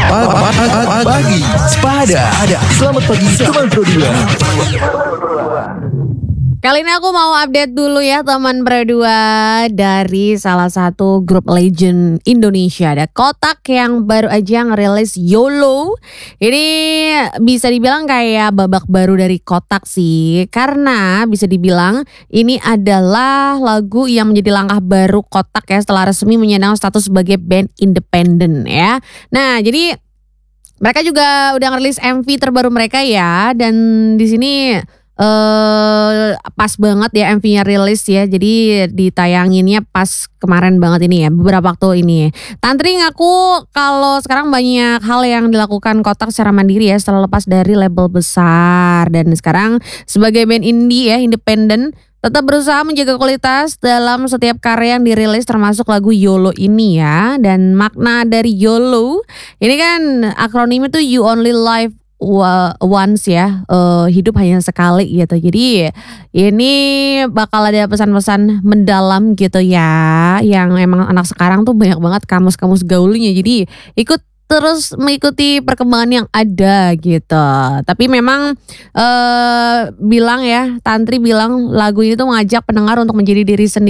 Pagi Sepada. Selamat pagi teman Pro 2. Kali ini aku mau update dulu ya teman Pro 2 dari salah satu grup legend Indonesia. Ada Kotak yang baru aja ngerilis YOLO. Ini bisa dibilang kayak babak baru dari Kotak sih. Karena bisa dibilang ini adalah lagu yang menjadi langkah baru Kotak ya setelah resmi menyandang status sebagai band independen ya. Nah, jadi mereka juga udah ngerilis MV terbaru mereka ya, dan di sini pas banget ya MV-nya rilis ya. Jadi ditayanginnya pas kemarin banget ini ya, beberapa waktu ini. Tantri ngaku kalau sekarang banyak hal yang dilakukan Kotak secara mandiri ya setelah lepas dari label besar, dan sekarang sebagai band indie ya, independen, tetap berusaha menjaga kualitas dalam setiap karya yang dirilis termasuk lagu YOLO ini ya. Dan makna dari YOLO ini kan akronimnya tuh You Only Live Once ya, hidup hanya sekali gitu. Jadi ini bakal ada pesan-pesan mendalam gitu ya, yang emang anak sekarang tuh banyak banget kamus-kamus gaulnya. Jadi ikut terus mengikuti perkembangan yang ada gitu. Tapi memang bilang ya, Tantri bilang lagu ini tuh mengajak pendengar untuk menjadi diri sendiri.